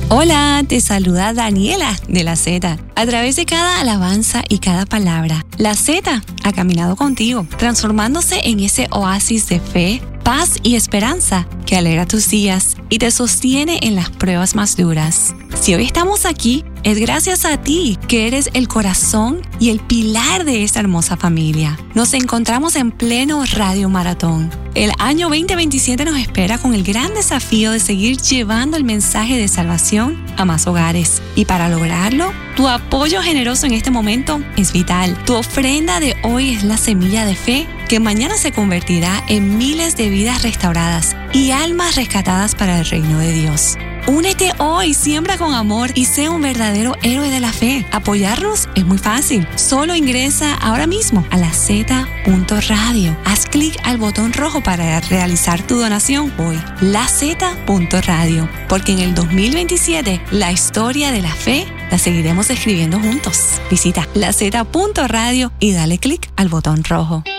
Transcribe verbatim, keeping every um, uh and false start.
Hola, te saluda Daniela de La Z. A través de cada alabanza y cada palabra, La Z ha caminado contigo, transformándose en ese oasis de fe, paz y esperanza que alegra tus días y te sostiene en las pruebas más duras. Si hoy estamos aquí, es gracias a ti, que eres el corazón y el pilar de esta hermosa familia. Nos encontramos en pleno Radio Maratón. El año veinte veintisiete nos espera con el gran desafío de seguir llevando el mensaje de salvación a más hogares. Y para lograrlo, tu apoyo generoso en este momento es vital. Tu ofrenda de hoy es la semilla de fe que mañana se convertirá en miles de vidas restauradas y almas rescatadas para el reino de Dios. Únete hoy, siembra con amor y sé un verdadero héroe de la fe. Apoyarnos es muy fácil. Solo ingresa ahora mismo a la zeta punto radio. Haz clic al botón rojo para realizar tu donación hoy. la zeta punto radio. Porque en el dos mil veintisiete, la historia de la fe la seguiremos escribiendo juntos. Visita la zeta punto radio y dale clic al botón rojo.